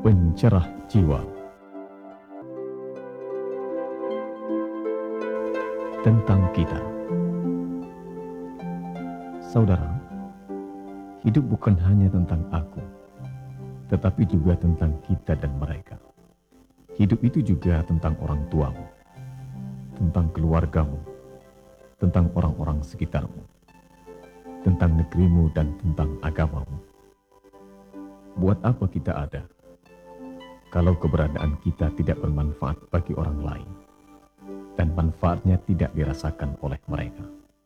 Pencerah jiwa. Tentang kita. Saudara, hidup bukan hanya tentang aku, tetapi juga tentang kita dan mereka. Hidup itu juga tentang orang tuamu, tentang keluargamu, tentang orang-orang sekitarmu, tentang negerimu dan tentang agamamu. Buat apa kita ada kalau keberadaan kita tidak bermanfaat bagi orang lain dan manfaatnya tidak dirasakan oleh mereka?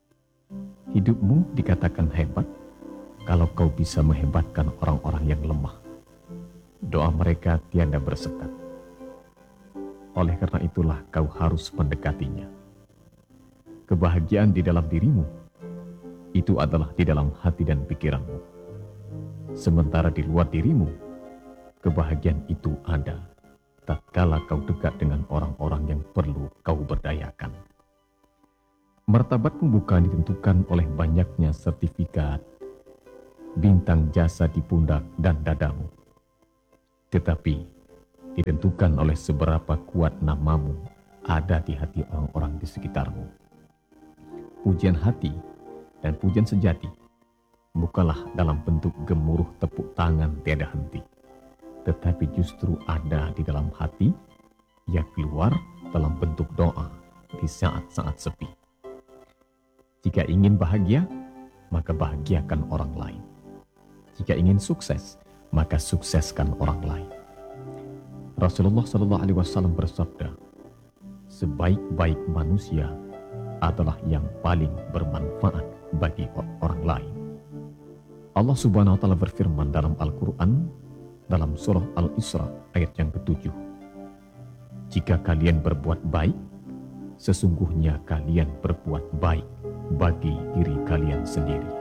Hidupmu dikatakan hebat kalau kau bisa menghebatkan orang-orang yang lemah. Doa mereka tiada bersekat. Oleh karena itulah kau harus mendekatinya. Kebahagiaan di dalam dirimu, itu adalah di dalam hati dan pikiranmu. Sementara di luar dirimu, kebahagiaan itu ada tatkala kau dekat dengan orang-orang yang perlu kau berdayakan. Martabatmu bukan ditentukan oleh banyaknya sertifikat, bintang jasa di pundak dan dadamu, tetapi ditentukan oleh seberapa kuat namamu ada di hati orang-orang di sekitarmu. Pujian hati dan pujian sejati bukanlah dalam bentuk gemuruh tepuk tangan tiada henti, tetapi justru ada di dalam hati yang keluar dalam bentuk doa di saat-saat sepi. Jika ingin bahagia, maka bahagiakan orang lain. Jika ingin sukses, maka sukseskan orang lain. Rasulullah SAW bersabda, sebaik-baik manusia adalah yang paling bermanfaat bagi orang lain. Allah Subhanahu wa Ta'ala berfirman dalam Al-Quran, dalam surah Al-Isra ayat yang ke-7. Jika kalian berbuat baik, sesungguhnya kalian berbuat baik bagi diri kalian sendiri.